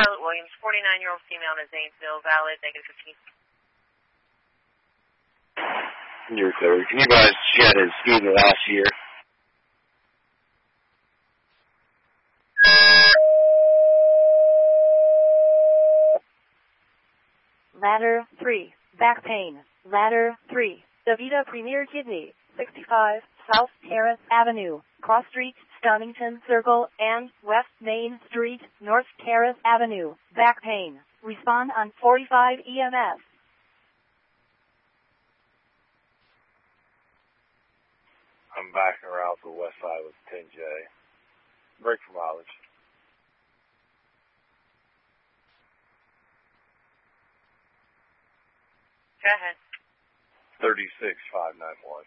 Charlotte Williams, 49-year-old female in Zanesville, valid, negative 15. You're clear. Can you guys chat his speed in the last year? Ladder 3, back pain. Ladder 3, DaVita Premier Kidney, 65 South Terrace Avenue, Cross Street, Stonington Circle, and West Main Street, North Terrace Avenue. Back pain. Respond on 45 EMS. I'm backing around to the west side with 10J. Break for mileage. Go ahead. 36591.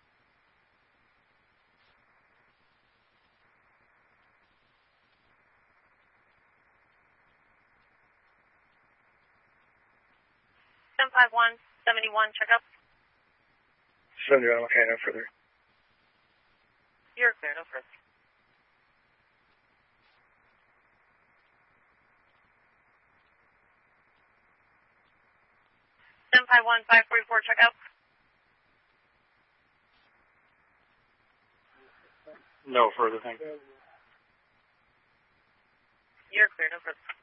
Seven 71, check up. 71, okay, no further. You're clear, no further. Seven 544, check out. No further, thank you. You're clear, no further.